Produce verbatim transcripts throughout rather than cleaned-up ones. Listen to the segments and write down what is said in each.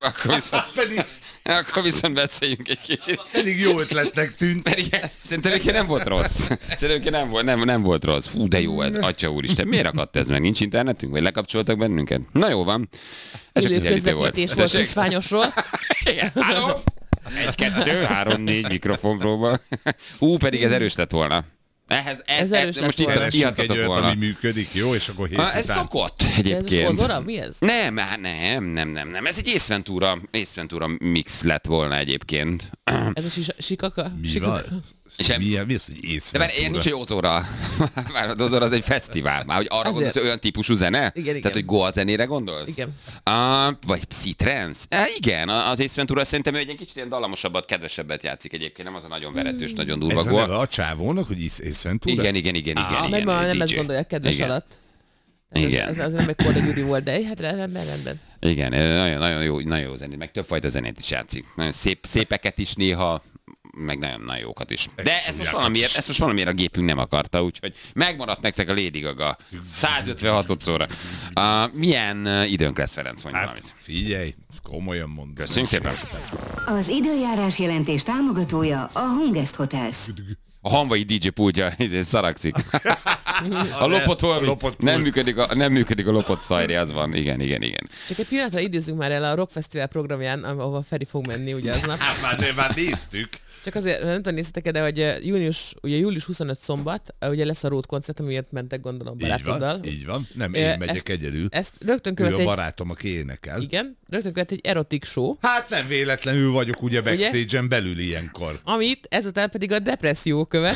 Akkor viszont, Pedig, akkor viszont beszéljünk egy kicsit. pedig jó ötletnek tűnt. Pedig szerintem neki nem volt rossz. Szerintem neki nem volt, nem, nem volt rossz. Fú, de jó ez, atya úristen. Miért akadt ez meg? Nincs internetünk? Vagy lekapcsoltak bennünket? Na jó van. Ez csak Élő kiegyenlítő közvetítés volt Tessék? Tusványosról. Igen, halló? Egy, kettő, három, négy mikrofon próba. Hú, pedig ez erős lett volna. Ehhez, ez, Ez ez, erős lett most volna. itt Keressünk egy ihatatok olyat, volna. ami működik, jó? És akkor hét Ha, ez után... szokott Ez egyébként. az Ozora? Mi ez? Nem, hát nem, nem, nem, nem. Ez egy Ace Ventura, Ace Ventura mix lett volna egyébként. Ez a sis- sikaka? Mi Sikaka? van? És Milyen, mi az, hogy De észre? már ilyen nincs, hogy Ozora. Már az Ozora az egy fesztivál. Már hogy arra Azért. gondolsz, hogy olyan típusú zene? Igen, igen. Tehát, hogy Goa zenére gondolsz? Igen. Uh, vagy Psytrance? Uh, igen, az Ace Ventura szerintem ő egy kicsit ilyen dallamosabbat, kedvesebbet játszik egyébként, nem az a nagyon veretős, nagyon durva Ez a Goa. neve a csávónak, hogy Ace Ventura? Igen, igen, igen, igen. Ah, igen, meg ma egy nem ezt dé dzsé. gondolják kedves Igen. alatt. Ez, Igen. Ez, ez nem egy Korda Gyuri volt, de hát rendben, rendben. Igen, nagyon, nagyon, jó, nagyon jó zenét, meg többfajta zenét is játszik. Nagyon szép, szépeket is néha, meg nagyon, nagyon jókat is. De ez most, valamiért, ezt most valamiért a gépünk nem akarta, úgyhogy megmaradt nektek a Lady Gaga százötvenhatodszorra. Uh, milyen uh, időnk lesz, Ferenc, mondj valamit. Hát figyelj, komolyan mondom. Köszönjük szépen. Az időjárás jelentés támogatója a Hungest Hotels. A hanvai dé dzsé pultja ezért szarakszik. A lopott holmi. lopott pult. Nem működik a, nem működik a lopott szajri, az van. Igen, igen, igen. Csak egy pillanatra idézzünk már el a Rock Festival programján, ahova Feri fog menni ugye aznap. Hát már, már néztük. Csak azért, nem tudom, néztetek, de hogy uh, június, ugye július huszonötödike szombat, uh, ugye lesz a Road koncert, amiért mentek gondolom Így barátoddal. van, így van. Nem, Ö, én megyek ezt- egyedül. Ezt rögtön Ő követ a egy, barátom, aki énekel. igen, rögtön követ egy erotik show, Hát nem véletlenül vagyok ugye backstage-en belül ilyenkor. amit ezután pedig a depresszió követ,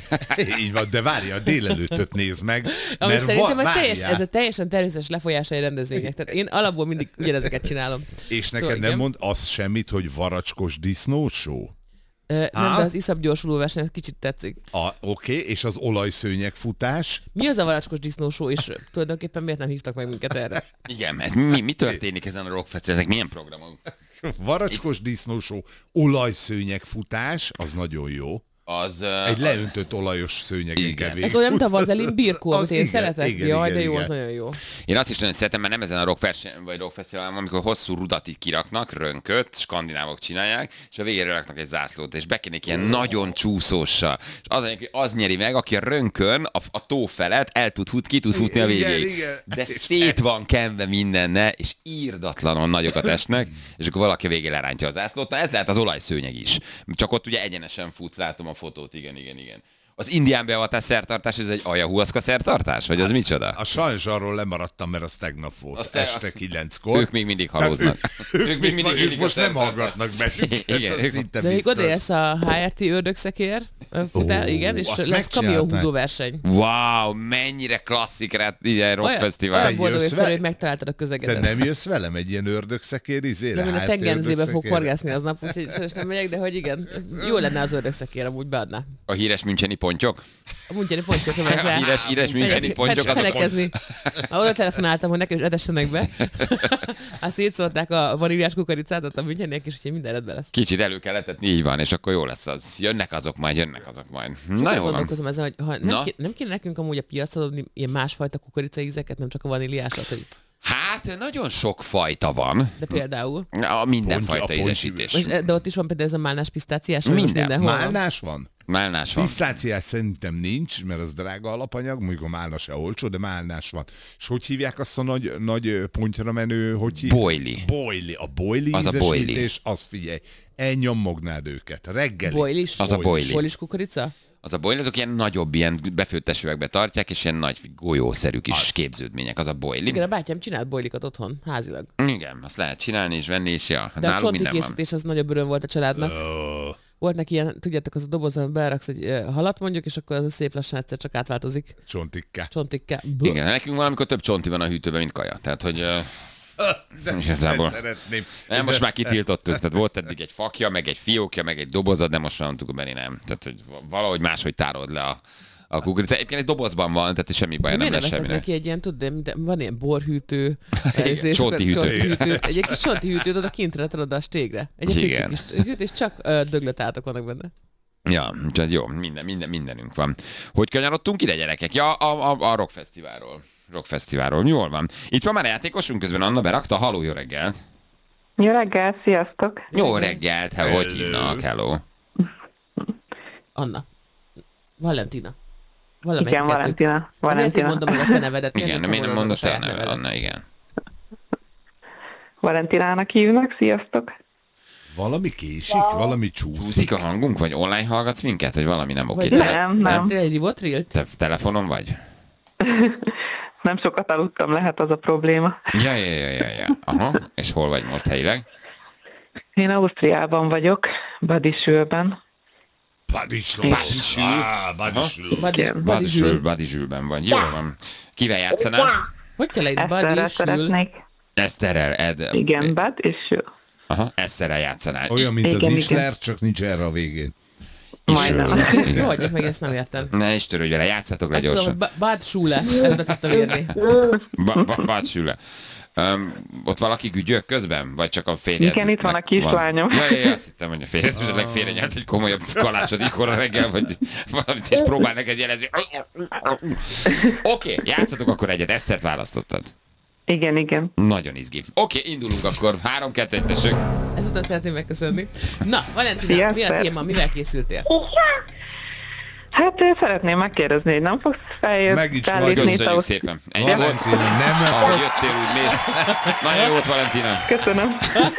Így van, de várja, a délelőttöt nézd meg. ami mert szerintem va- a teljes, várjál. ez a teljesen természetes lefolyása egy rendezvénynek. Tehát én alapból mindig ugyanezeket csinálom. És neked Szóval nem igen. mond az semmit, hogy varacskos disznósó? Ö, nem, Á? de az iszap gyorsuló verseny ez kicsit tetszik. A- Oké, okay, és az olajszőnyeg futás? Mi az a varacskos disznósó, és tulajdonképpen miért nem hívtak meg minket erre? Igen, ez mi, mi történik ezen a Rock Festival? Ezek milyen programok? Varacskos disznósó, olajszőnyeg futás, az nagyon jó. Az, uh, Egy leöntött olajos szőnyegen Igen. kevés. Ez olyan, mint a vazelin birkó, Az amit én igen, szeretek. igen, Jaj, igen, de jó, igen. az nagyon jó. Én azt is nagyon szeretem, mert nem ezen a rock, verseny, vagy rock fesztiválon, amikor hosszú rudat így kiraknak, rönköt, skandinávok csinálják, és a végére raknak egy zászlót, és bekénik ilyen nagyon csúszóssal. És az, hogy az nyeri meg, aki a rönkön, a, a tó felett el tud fut, ki tud futni a Igen, végéig. igen. De szét van kenve mindenne, és írdatlanon nagyokat esnek, és akkor valaki a végén lerántja az zászlót. Na ez lehet az olajszőnyeg is. Csak ott ugye egyenesen futsz, látom a fotót, igen, igen, igen. Az indián beavatás szertartás, ez egy ayahuaszka szertartás? Vagy az micsoda? A sajnos arról lemaradtam, mert az tegnap volt. Azt te- este kilenckor. Ők még mindig halóznak. Ők, Ők még mindig ők élik a most nem szertartást. hallgatnak bennünket. Igen, az ők- szinte De még biztos. odaérsz a há er té ördögszekér futál, Ó, igen, és azt lesz megcsinálták. kamionhúzó verseny. Wow, mennyire klasszik rá, ilyen rock Olyan, fesztivál. olyan boldog, hogy Jössz fel, ve- hogy megtaláltad a De közegedet. nem jössz velem egy ilyen ördögszekér izére? Nem, én a há er té tengenzébe fog ördögszekérre? horgászni aznap, úgyhogy sajnos nem megyek, de hogy igen, jó lenne az ördögszekér, amúgy beadná. A híres müncheni pontyok? A Muntyeni pontyok követve. A híres, híres müncheni pontyok, azok Felekezni. Ha oda telefonáltam, hogy nekem is edessenek be. Azt szétszórták a vaníliás kukoricát, ott a müncheniek is, úgyhogy minden rendben lesz. kicsit elő kell etetni, így van, és akkor jó lesz az. Jönnek azok majd, jönnek azok majd. Na Sokat jó van. gondolkozom ezen, hogy ha nem, Na? ké, nem kéne nekünk amúgy a piacra dobni ilyen másfajta kukoricaízeket, nem csak a vaníliásat, hogy Hát nagyon sok fajta van. de például. A mindenfajta Ponty- a ízesítés. Most, de ott is van például ez a málnás pisztáciás, vagy most Minden. mindenhol van. Málnás van? Málnás van. Pisztáciás szerintem nincs, mert az drága alapanyag, mondjuk a málna se olcsó, de málnás van. És hogy hívják azt a nagy, nagy ö, pontyra menő, hogy hívják? Boily. Boily. A boily Az a boily. ízesítés, az figyelj, elnyommognád őket. Reggeli. Boilis? Az a boily. Boilis kukorica? Az a boily, azok ilyen nagyobb, ilyen befőttes üvegbe tartják, és ilyen nagy golyószerű kis képződmények. Az a boily. Igen, a bátyám csinált boilikat otthon, házilag. Igen, azt lehet csinálni és venni, és ja, De a nálunk csonti minden van. készítés az nagyobb öröm volt a családnak. Oh. Volt neki ilyen, tudjátok, az a dobozban beraksz egy ö, halat mondjuk, és akkor az szép lassan egyszer csak átváltozik. Csontikká. Csontikká. Igen, nekünk valamikor több csonti van a hűtőben, mint kaja. Tehát, hogy ö, De Igazából. szeretném. nem, most De- már kitiltottuk. Tehát volt eddig egy fakja, meg egy fiókja, meg egy dobozad, de most már mondtuk, Beni nem. Tehát, hogy valahogy máshogy tárod le a, a kukoricát. Egyébként egy dobozban van, tehát semmi baj, De nem miért lesz nem vesznek semmi. neki egy ilyen, tudod, de van ilyen borhűtő, Igen, ez, és csonti akkor hűtő. csonti hűtő. Egy kis csonti hűtőt oda kintre tudod a stégre. Egy pici Igen. kis hűtő, és csak uh, döglött átok vannak benne. Ja, úgyhogy jó, minden, minden, mindenünk van. Hogy kanyarodtunk ide, gyerekek? Ja, a, a, a Rock Fesztiválról. Rock Fesztiválról. Jól van. Itt van már a játékosunk, közben Anna berakta. Halló, jó reggel. Jó reggel, sziasztok! Jó reggelt, he, hogy hívnak, hello. Anna. Valentina. Valamelyik Igen, kettő. Valentina. Miért én Valentina. mondom meg a te nevedet? Igen, de miért nem mondod te a saját neve, Anna, igen. Valentinának hívnak, sziasztok! Valami késik, valami csúszik. Csúszik a hangunk, vagy online hallgatsz minket, vagy valami nem oké? Vagy Te, nem, nem. Te egy rivotrilt? te telefonon vagy? Nem sokat aludtam, lehet az a probléma. Ja, ja, ja, ja, ja. Aha, és hol vagy most helyileg? Én Ausztriában vagyok, Badisülben. Badisül. Badisül. Ah, Badisül. Badis, Igen. badizsül. Badisül, Badisülben vagy. Jó van. Kivel játszanál? Hogy kell egy Eszterrel badisül? szeretnék. Eszterrel, Ed. Igen, Badisül. Aha, Eszterrel játszanál. Olyan, mint Igen, az igen. Isler, csak nincs erre a végén. Majdnem. Jó, hagyjuk meg, ezt nem értem. Ne is törődj vele, játszatok le Azt tudom, gyorsan. hogy Bad Schule, ezt be tudtam írni. Ba- ba- Badisülbe. Um, ott valaki gügyök közben? Vagy csak a férjed? Igen, itt van a kisványom. Ja, ja, ja, azt hittem, hogy a férjed esetleg félre nyelt egy komolyabb kalácsod ikora reggel, vagy valamit, és próbál neked jelezni. Oké, okay, játszatok akkor egyet, Esztert választottad. Igen, igen. Nagyon izgi. Oké, okay, indulunk akkor. három kettő egy tessék. Ezután szeretném megköszönni. Na, Valentina, Szia, mi a Eszter. téma? Mivel készültél? Hát eh, szeretném megkérdezni, hogy nem fogsz feljött Meg is szállítni Köszönjük itt Ausztri- szépen. Ennyi volt. Valentina, nem Ahogy fogsz. jöttél, úgy mész. Nagyon jó volt, Valentina. Köszönöm.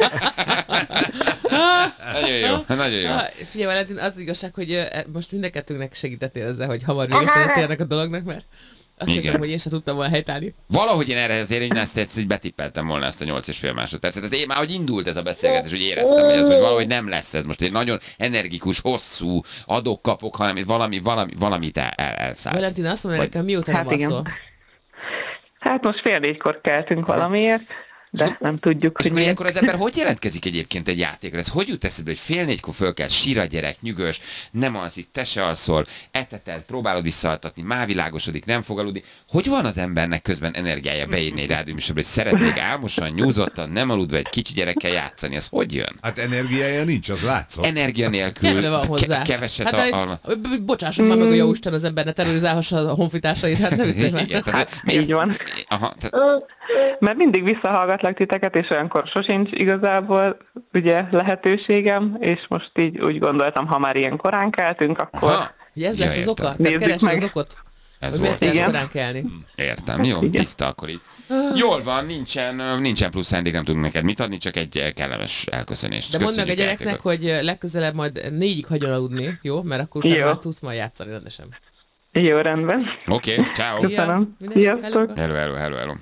Nagyon jó, nagyon jó. Ah, figyelj, Valentin, az igazság, hogy ö, e, most mindenkettőnknek segítettél ezzel, hogy hamar véget vezettél ennek a dolognak, mert azt Igen. hiszem, hogy én sem tudtam volna helytállni. Valahogy én erre azért én ezt, ezt így betippeltem volna ezt a nyolc és fél másodpercet. Ez én már, hogy indult ez a beszélgetés, hogy éreztem, hogy ez hogy valahogy nem lesz ez most egy nagyon energikus, hosszú adok-kapok, hanem valami, valami, valamit el, el, elszállt. Valentina, azt mondja Vagy- nekem, mióta Hát nem igen. alszol? Hát most fél négykor keltünk valamiért, de nem tudjuk, És hogy akkor miért. ilyenkor az ember hogy jelentkezik egyébként egy játékra? Ez hogy jut eszedbe, hogy fél négykor föl kell, sír a gyerek, nyugös, nem alszik, te se alszol, eteted, próbálod visszaaltatni, már világosodik, nem fog aludni. Hogy van az embernek közben energiája beírni egy rádióműsorba, hogy szeretnék álmosan, nyúzottan, nem aludva egy kicsi gyerekkel játszani? Ez hogy jön? Hát energiája nincs, az látszott. Energia nélkül, Kedve van hozzá. ke- keveset hát, a, a... a... Bocsássuk már meg, a jó Isten az ember ne terrorizálhassa a honfitársait, hát nem viccelj Igen, már. tehát, miért- Így van. Aha, tehát, Mert mindig visszahallgatlak titeket, és olyankor sosincs igazából ugye lehetőségem, és most így úgy gondoltam, ha már ilyen korán keltünk, akkor aha, Hogy ez Ja, lett az értem. oka? Tehát Nézzük keresd meg. az okot? ez Hogy miért volt. kell Igen. korán kelni? Értem, jó, Igen. tiszta akkor így. Jól van, nincsen, nincsen plusz szándék, nem tudunk neked mit adni, csak egy kellemes elköszönést. De mondd meg a Köszönjük gyereknek, játékot. hogy legközelebb majd négyig hagyjon aludni, jó? Mert akkor utána Jó. már tudsz majd játszani rendesen. jó, rendben. Oké, okay, ciao. Köszönöm. Mindenki Sziasztok. hello. Hello, hello, hello, hello.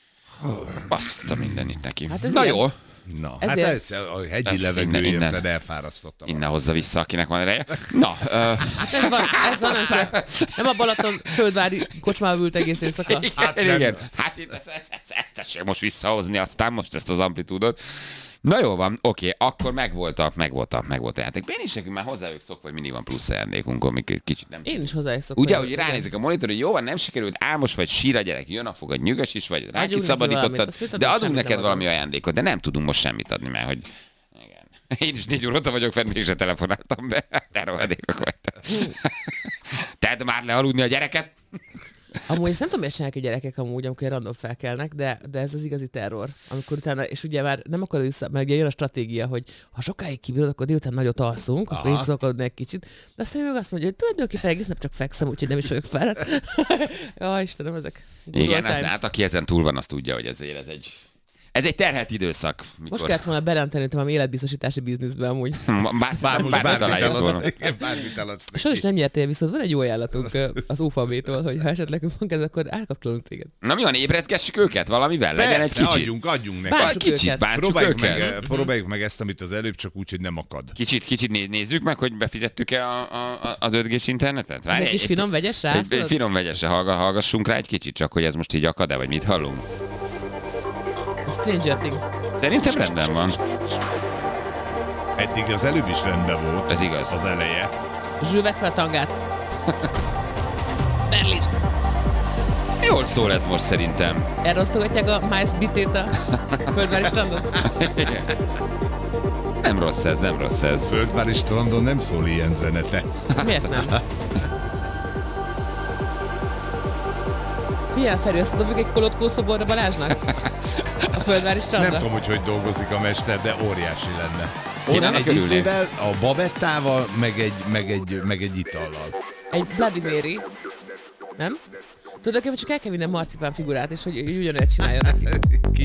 Azt a mindenit neki. Hát ez Na ilyen. jó, Na, Ezért- hát ez a hegyi Ez levegő innen- innen. érted, elfárasztottam. innen hozza vissza, akinek van ereje. Na, uh, Hát ez van, ez van, amikor nem a Balaton földvári kocsmába ült egész éjszaka. hát igen, igen. Hát én ezt, ezt, ezt, ezt tessék most visszahozni, aztán most ezt az amplitúdot. Na jó van, oké, akkor megvolt a, megvolt a, megvolt a játék. Én is nekünk már hozzájuk szokva, hogy mindig van plusz ajándékunk, amik kicsit nem... Én is hozzájuk szoktam. Ugye, hogy ránézek a monitor, hogy jó van, nem sikerült, álmos vagy, sír a gyerek, jön a fogad, nyugas is vagy, rá Adjunk neki kiszabadítottad, valamit, azt mit de adunk, adunk semmit neked nem valami adunk. ajándékot, de nem tudunk most semmit adni, mert hogy... Igen. Én is négy óta vagyok fenn, mégse telefonáltam be. Te rohadékok vagytok. Tedd már le aludni a gyereket. Amúgy ezt nem tudom, miért csinálják a gyerekek amúgy, amikor random felkelnek, de, de ez az igazi terror. Amikor utána, és ugye már nem akarod vissza, mert ugye jön a stratégia, hogy ha sokáig kibírod, akkor délután nagyot alszunk, akkor én is tudok aludni egy kicsit. De aztán meg azt mondja, hogy tulajdonképpen egész nap csak fekszem, úgyhogy nem is vagyok fel. Ja, Istenem, ezek. good Igen, old hát, times. hát aki ezen túl van, az tudja, hogy ezért ez egy... Ez egy terhelt időszak. Mikor... Most kellett volna berenteni valami életbiztosítási bizniszbe amúgy. Bár, Bár most bár, bármit találjuk volna. eladsz, igen, bármit eladsz neki. Sajnos nem nyertél, viszont van egy jó ajánlatunk ö, az u ef bé-től, hogy ha esetleg van ez, akkor elkapcsolunk téged. Na mi van, ébreszgessük őket valamivel? Legyen egy Persze, kicsit. adjunk, adjunk neki. Bár- Bár Bántsuk kicsit, őket. bántsuk Próbáljuk őket. meg, próbáljuk meg ezt, amit az előbb, csak úgy, hogy nem akad. Kicsit, kicsit né- nézzük meg, hogy befizettük-e a, a, az öt gés internetet? Ez egy kis finom vegyes rá? Egy, egy finom vegyese, hallga, hallgassunk rá egy kicsit, csak hogy ez most így akad-e, vagy mit hallunk? Stranger Things. Szerintem rendben van. Eddig az előbb is rendben volt. Ez igaz. Az eleje. Zsül, vedd fel a tangát. Berlin. Jól szól ez most szerintem. Erre osztogatják a Miles bitét a földvári strandon? Nem rossz ez, nem rossz ez. Földvári strandon nem szól ilyen zene, te. Miért nem? Figyelj, Milyen Feri, összedobjuk egy kolotkó szoborra Balázsnak? A Földvári strandra? Nem tudom, hogy hogy dolgozik a mester, de óriási lenne. Én Onnan annak egy örülnék. izével, a babettával, meg egy, meg egy, meg egy itallal. Egy Bloody Mary. Nem? Tudod, hogy csak el kell vinnem marcipán figurát, és hogy ő ugyanúgy csinálja neki. Ki